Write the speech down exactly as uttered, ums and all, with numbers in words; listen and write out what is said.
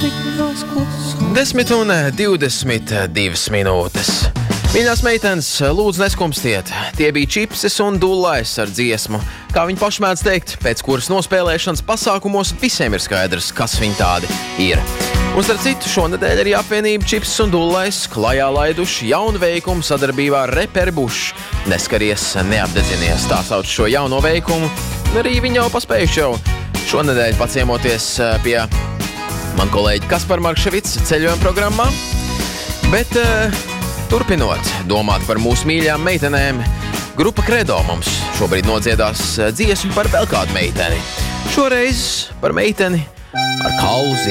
Desmit un divdesmit divas minūtes. Mīļās meitenes, lūdzu neskumstiet. Tie bija čipses un dullais ar dziesmu. Kā viņi paši mēdz teikt, pēc kuras nospēlēšanas pasākumos visiem ir skaidrs, kas viņi tādi ir. Un starp citu, šonedēļ arī apvienība Čips un Dullais klajā laiduši jaunu veikumu sadarbībā ar reperi Bušs. Neskaries, neapdedzinies, tā sauc šo jauno veikumu. Arī viņi jau paspējuši jau šonedēļ paciemoties pie man kolēģi Kaspar Markševics ceļojuma programmā. Bet uh, turpinot domāt par mūsu mīļām meitenēm, grupa Kredo mums šobrīd nodziedās dziesmu par vēl kādu meiteni. Šoreiz par meiteni ar kaulu